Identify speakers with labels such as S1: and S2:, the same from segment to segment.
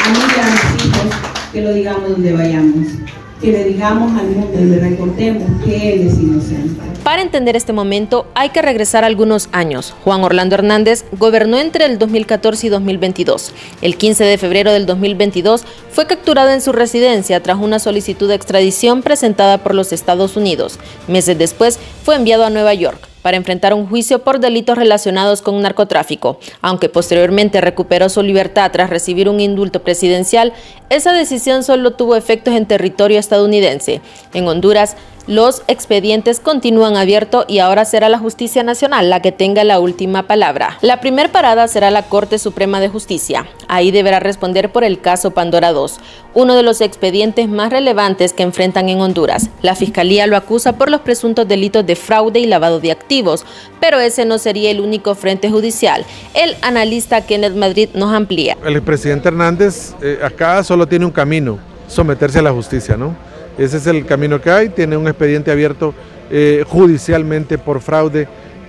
S1: a mí y a mis hijos que lo digamos donde vayamos, que le digamos al mundo y le recordemos que él es inocente.
S2: Para entender este momento hay que regresar algunos años. Juan Orlando Hernández gobernó entre el 2014 y 2022. El 15 de febrero del 2022 fue capturado en su residencia tras una solicitud de extradición presentada por los Estados Unidos. Meses después fue enviado a Nueva York para enfrentar un juicio por delitos relacionados con narcotráfico. Aunque posteriormente recuperó su libertad tras recibir un indulto presidencial, esa decisión solo tuvo efectos en territorio estadounidense. En Honduras, los expedientes continúan abiertos y ahora será la Justicia Nacional la que tenga la última palabra. La primer parada será la Corte Suprema de Justicia. Ahí deberá responder por el caso Pandora 2, uno de los expedientes más relevantes que enfrentan en Honduras. La Fiscalía lo acusa por los presuntos delitos de fraude y lavado de activos, pero ese no sería el único frente judicial. El analista Kenneth Madrid nos amplía.
S3: El expresidente Hernández acá solo tiene un camino: someterse a la justicia, ¿no? Ese es el camino que hay. Tiene un expediente abierto judicialmente por fraude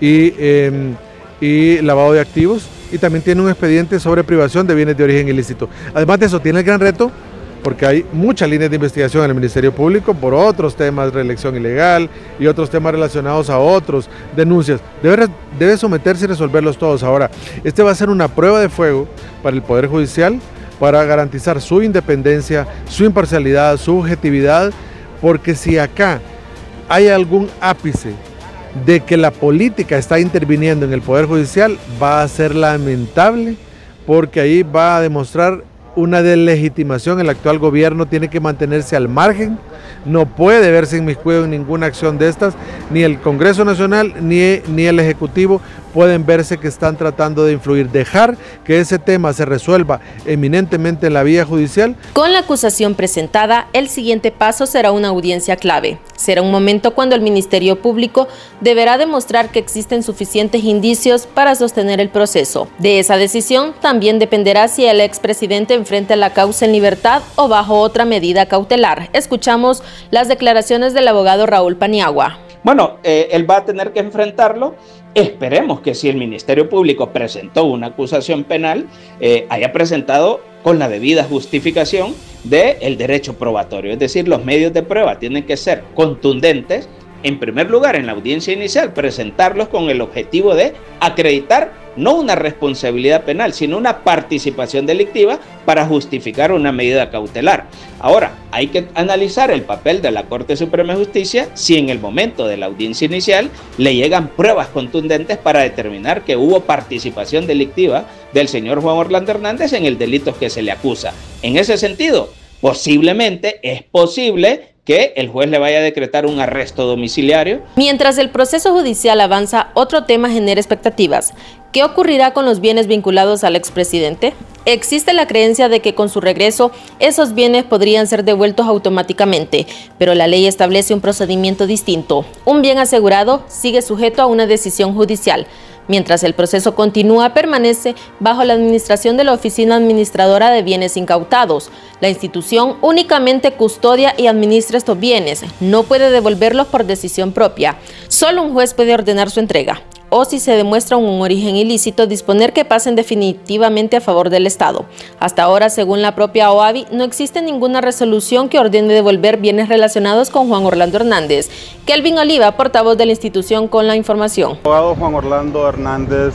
S3: y lavado de activos, y también tiene un expediente sobre privación de bienes de origen ilícito. Además de eso, tiene el gran reto, porque hay muchas líneas de investigación en el Ministerio Público por otros temas, reelección ilegal y otros temas relacionados a otros, denuncias. Debe someterse y resolverlos todos. Ahora, este va a ser una prueba de fuego para el Poder Judicial, para garantizar su independencia, su imparcialidad, su objetividad, porque si acá hay algún ápice de que la política está interviniendo en el Poder Judicial, va a ser lamentable, porque ahí va a demostrar una deslegitimación. El actual gobierno tiene que mantenerse al margen, no puede verse inmiscuido en ninguna acción de estas, ni el Congreso Nacional ni el Ejecutivo pueden verse que están tratando de influir, dejar que ese tema se resuelva eminentemente en la vía judicial.
S2: Con la acusación presentada, el siguiente paso será una audiencia clave. Será un momento cuando el Ministerio Público deberá demostrar que existen suficientes indicios para sostener el proceso. De esa decisión también dependerá si el expresidente enfrenta la causa en libertad o bajo otra medida cautelar. Escuchamos las declaraciones del abogado Raúl Paniagua.
S4: Bueno, él va a tener que enfrentarlo. Esperemos que si el Ministerio Público presentó una acusación penal, haya presentado con la debida justificación del derecho probatorio. Es decir, los medios de prueba tienen que ser contundentes. En primer lugar, en la audiencia inicial, presentarlos con el objetivo de acreditar no una responsabilidad penal, sino una participación delictiva para justificar una medida cautelar. Ahora, hay que analizar el papel de la Corte Suprema de Justicia si en el momento de la audiencia inicial le llegan pruebas contundentes para determinar que hubo participación delictiva del señor Juan Orlando Hernández en el delito que se le acusa. En ese sentido, posiblemente es posible que el juez le vaya a decretar un arresto domiciliario.
S2: Mientras el proceso judicial avanza, otro tema genera expectativas. ¿Qué ocurrirá con los bienes vinculados al expresidente? Existe la creencia de que con su regreso, esos bienes podrían ser devueltos automáticamente, pero la ley establece un procedimiento distinto. Un bien asegurado sigue sujeto a una decisión judicial. Mientras el proceso continúa, permanece bajo la administración de la Oficina Administradora de Bienes Incautados. La institución únicamente custodia y administra estos bienes, no puede devolverlos por decisión propia. Solo un juez puede ordenar su entrega, o si se demuestra un origen ilícito, disponer que pasen definitivamente a favor del Estado. Hasta ahora, según la propia OAVI, no existe ninguna resolución que ordene devolver bienes relacionados con Juan Orlando Hernández. Kelvin Oliva, portavoz de la institución, con la información.
S5: El abogado Juan Orlando Hernández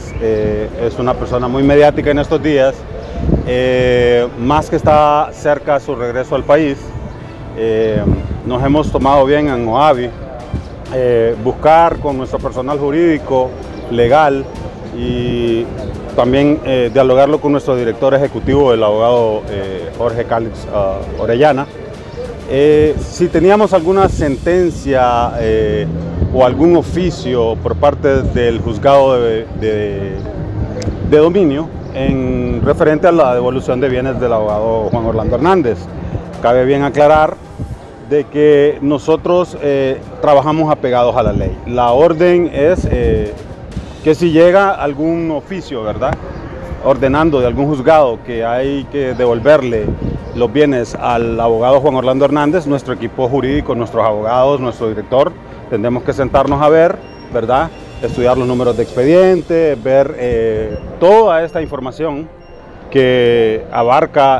S5: es una persona muy mediática en estos días, más que está cerca de su regreso al país. Nos hemos tomado bien en OAVI buscar con nuestro personal jurídico, legal, y también dialogarlo con nuestro director ejecutivo, el abogado Jorge Cálix Orellana. Si teníamos alguna sentencia o algún oficio por parte del juzgado de dominio en referente a la devolución de bienes del abogado Juan Orlando Hernández. Cabe bien aclarar de que nosotros trabajamos apegados a la ley. La orden es que si llega algún oficio, ¿verdad?, ordenando de algún juzgado que hay que devolverle los bienes al abogado Juan Orlando Hernández, nuestro equipo jurídico, nuestros abogados, nuestro director, tendremos que sentarnos a ver, ¿verdad?, estudiar los números de expediente, ver toda esta información que abarca